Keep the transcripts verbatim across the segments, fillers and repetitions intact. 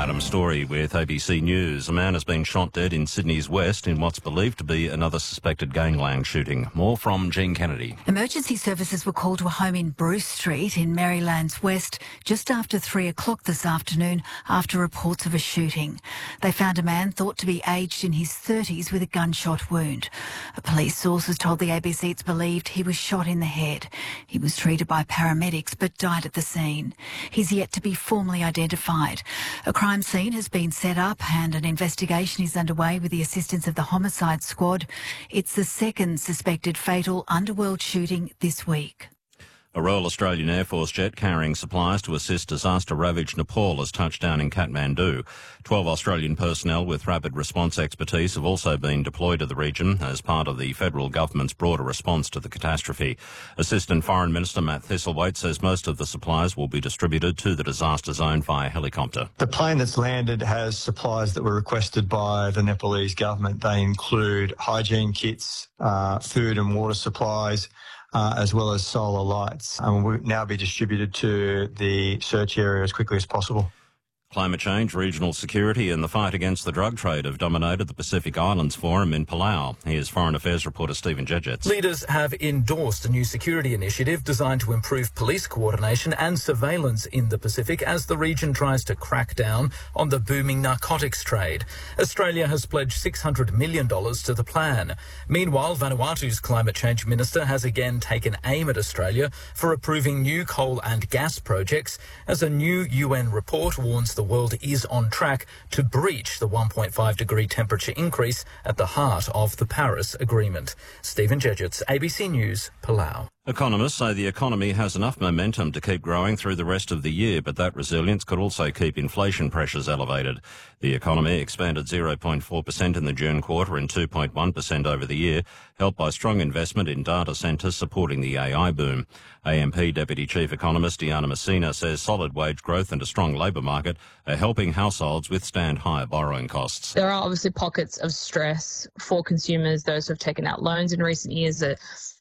Adam Story with A B C News. A man has been shot dead in Sydney's west in what's believed to be another suspected gangland shooting. More from Jean Kennedy. Emergency services were called to a home in Bruce Street in Maryland's west just after three o'clock this afternoon after reports of a shooting. They found a man thought to be aged in his thirties with a gunshot wound. A police source has told the A B C it's believed he was shot in the head. He was treated by paramedics but died at the scene. He's yet to be formally identified. A crime scene has been set up and an investigation is underway with the assistance of the homicide squad. It's the second suspected fatal underworld shooting this week. A Royal Australian Air Force jet carrying supplies to assist disaster-ravaged Nepal has touched down in Kathmandu. Twelve Australian personnel with rapid response expertise have also been deployed to the region as part of the federal government's broader response to the catastrophe. Assistant Foreign Minister Matt Thistlethwaite says most of the supplies will be distributed to the disaster zone via helicopter. The plane that's landed has supplies that were requested by the Nepalese government. They include hygiene kits, uh, food and water supplies, Uh, as well as solar lights, and will now be distributed to the search area as quickly as possible. Climate change, regional security and the fight against the drug trade have dominated the Pacific Islands Forum in Palau. Here's Foreign Affairs reporter Stephen Jedgetts. Leaders have endorsed a new security initiative designed to improve police coordination and surveillance in the Pacific as the region tries to crack down on the booming narcotics trade. Australia has pledged six hundred million dollars to the plan. Meanwhile, Vanuatu's climate change minister has again taken aim at Australia for approving new coal and gas projects as a new U N report warns the world is on track to breach the one point five degree temperature increase at the heart of the Paris Agreement. Stephen Jedgetts, A B C News, Palau. Economists say the economy has enough momentum to keep growing through the rest of the year, but that resilience could also keep inflation pressures elevated. The economy expanded zero point four percent in the June quarter and two point one percent over the year, helped by strong investment in data centres supporting the A I boom. A M P Deputy Chief Economist Diana Messina says solid wage growth and a strong labour market are helping households withstand higher borrowing costs. There are obviously pockets of stress for consumers, those who have taken out loans in recent years that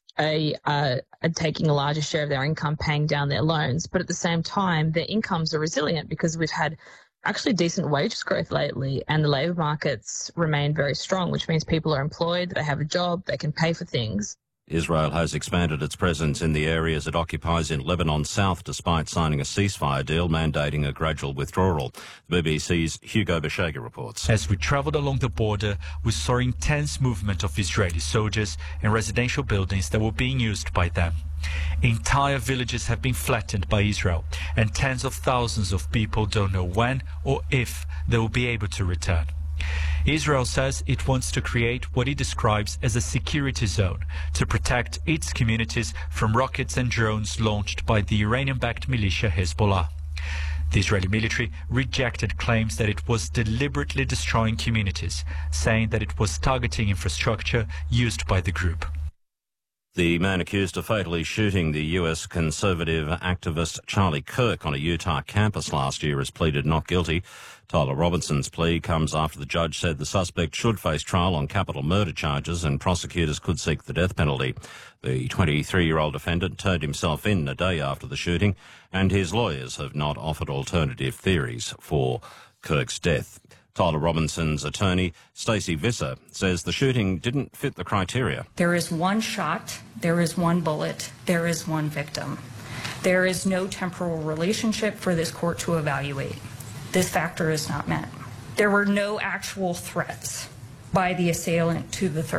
A, uh, are taking a larger share of their income paying down their loans. But at the same time, their incomes are resilient because we've had actually decent wages growth lately and the labour markets remain very strong, which means people are employed, they have a job, they can pay for things. Israel has expanded its presence in the areas it occupies in Lebanon South despite signing a ceasefire deal mandating a gradual withdrawal. The B B C's Hugo Bashega reports. As we travelled along the border, we saw intense movement of Israeli soldiers in residential buildings that were being used by them. Entire villages have been flattened by Israel, and tens of thousands of people don't know when or if they will be able to return. Israel says it wants to create what it describes as a security zone to protect its communities from rockets and drones launched by the Iranian-backed militia Hezbollah. The Israeli military rejected claims that it was deliberately destroying communities, saying that it was targeting infrastructure used by the group. The man accused of fatally shooting the U S conservative activist Charlie Kirk on a Utah campus last year has pleaded not guilty. Tyler Robinson's plea comes after the judge said the suspect should face trial on capital murder charges and prosecutors could seek the death penalty. The twenty-three-year-old defendant turned himself in a day after the shooting, and his lawyers have not offered alternative theories for Kirk's death. Tyler Robinson's attorney, Stacey Visser, says the shooting didn't fit the criteria. There is one shot, there is one bullet, there is one victim. There is no temporal relationship for this court to evaluate. This factor is not met. There were no actual threats by the assailant to the third